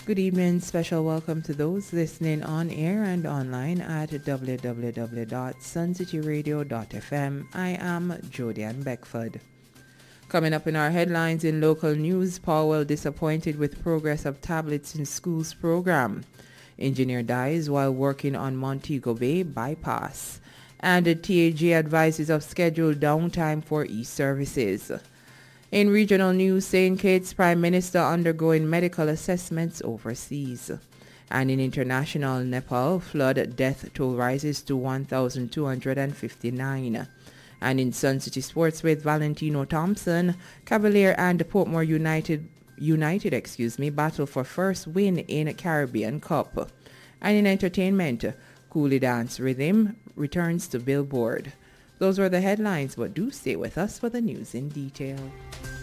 Good evening. Special welcome to those listening on air and online at www.suncityradio.fm. I am Jodianne Beckford. Coming up in our headlines in local news, Powell disappointed with progress of tablets in schools program. Engineer dies while working on Montego Bay bypass. And the TAG advises of scheduled downtime for e-services. In regional news, St. Kitts Prime Minister undergoing medical assessments overseas. And in international, Nepal flood death toll rises to 1,259. And in Sun City Sports with Valentino Thompson, Cavalier and Portmore United battle for first win in Caribbean Cup. And in entertainment, Coolie Dance Rhythm returns to Billboard. Those were the headlines, but do stay with us for the news in detail.